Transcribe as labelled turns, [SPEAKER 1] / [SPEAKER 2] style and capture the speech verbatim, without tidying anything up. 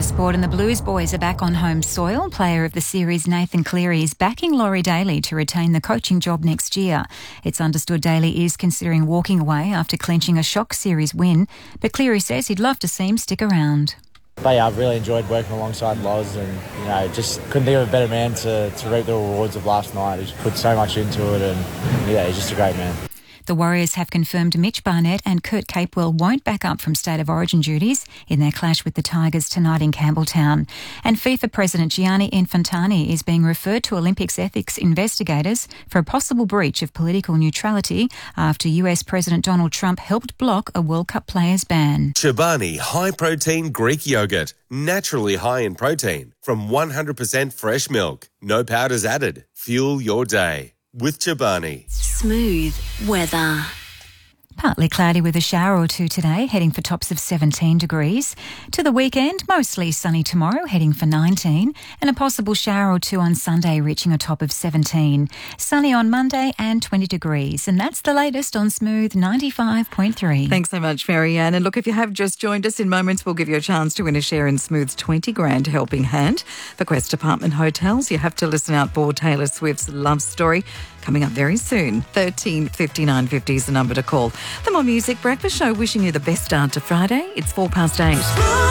[SPEAKER 1] for sport, and the Blues boys are back on home soil. Player of the series Nathan Cleary is backing Laurie Daly to retain the coaching job next year. It's understood Daly is considering walking away after clinching a shock series win, but Cleary says he'd love to see him stick around.
[SPEAKER 2] But yeah, I've really enjoyed working alongside Loz, and you know, just couldn't think of a better man to, to reap the rewards of last night. He's put so much into it, and yeah, he's just a great man.
[SPEAKER 1] The Warriors have confirmed Mitch Barnett and Kurt Capewell won't back up from State of Origin duties in their clash with the Tigers tonight in Campbelltown. And FIFA President Gianni Infantino is being referred to Olympics ethics investigators for a possible breach of political neutrality after U S President Donald Trump helped block a World Cup players' ban.
[SPEAKER 3] Chobani high-protein Greek yogurt, naturally high in protein, from one hundred percent fresh milk. No powders added. Fuel your day with Chobani.
[SPEAKER 4] Smooth weather.
[SPEAKER 1] Partly cloudy with a shower or two today, heading for tops of seventeen degrees. To the weekend, mostly sunny tomorrow, heading for nineteen, and a possible shower or two on Sunday, reaching a top of seventeen. Sunny on Monday and twenty degrees. And that's the latest on Smooth ninety-five point three.
[SPEAKER 5] Thanks so much, Marianne. And look, if you have just joined us, in moments we'll give you a chance to win a share in Smooth's twenty grand helping hand for Quest Apartment Hotels. You have to listen out for Taylor Swift's Love Story, coming up very soon. thirteen fifty-nine fifty is the number to call. The More Music Breakfast Show, wishing you the best start to Friday. It's four past eight.